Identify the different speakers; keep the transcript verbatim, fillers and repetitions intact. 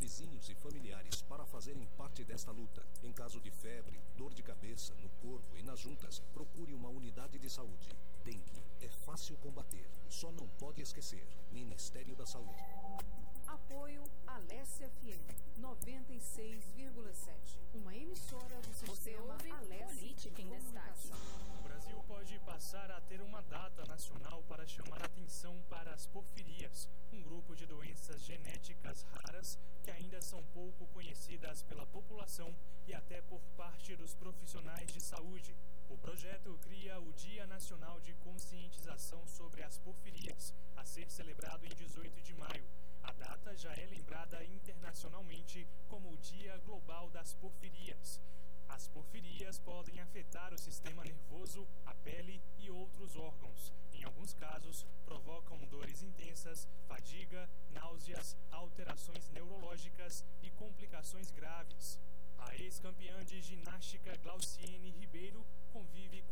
Speaker 1: vizinhos e familiares para fazerem parte desta luta. Em caso de febre, dor de cabeça, no corpo e nas juntas, procure uma unidade de saúde. Dengue é fácil combater, só não pode esquecer. Ministério da Saúde.
Speaker 2: Apoio Alessia F M noventa e seis vírgula sete, uma emissora do sistema Alessia
Speaker 3: Política em Destaque.
Speaker 4: O Brasil pode passar a ter uma data nacional para chamar atenção para as porfirias, um grupo de doenças genéticas raras que ainda são pouco conhecidas pela população e até por parte dos profissionais de saúde. O projeto cria o Dia Nacional de Conscientização sobre as Porfirias, a ser celebrado em dezoito de maio. A data já é lembrada internacionalmente como o Dia Global das Porfirias. As porfirias podem afetar o sistema nervoso, a pele e outros órgãos. Em alguns casos, provocam dores intensas, fadiga, náuseas, alterações neurológicas e complicações graves. A ex-campeã de ginástica Glauciene Ribeiro convive